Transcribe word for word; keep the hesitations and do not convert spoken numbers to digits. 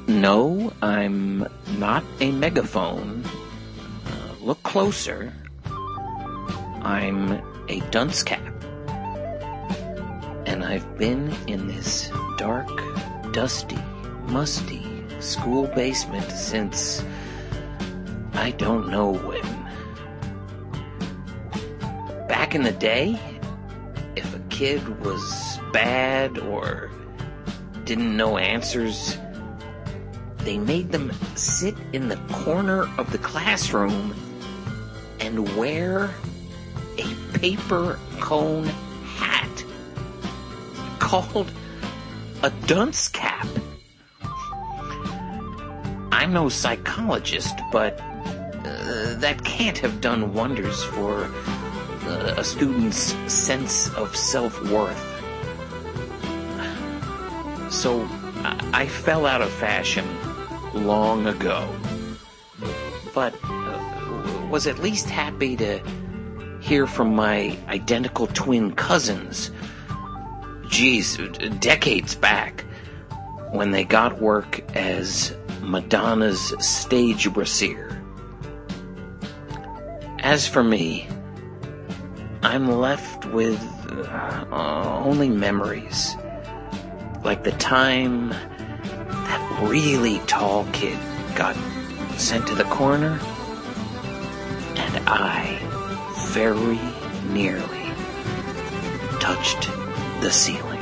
No, I'm not a megaphone. Uh, look closer. I'm a dunce cap. And I've been in this dark, dusty, musty school basement since I don't know when. Back in the day, if a kid was bad or didn't know answers, they made them sit in the corner of the classroom and wear a paper cone hat called a dunce cap. I'm no psychologist, but uh, that can't have done wonders for uh, a student's sense of self-worth. So I, I fell out of fashion long ago, but uh, was at least happy to hear from my identical twin cousins, geez, decades back, when they got work as Madonna's stage brassiere. As for me, I'm left with uh, only memories, like the time that really tall kid got sent to the corner, and I very nearly touched the ceiling.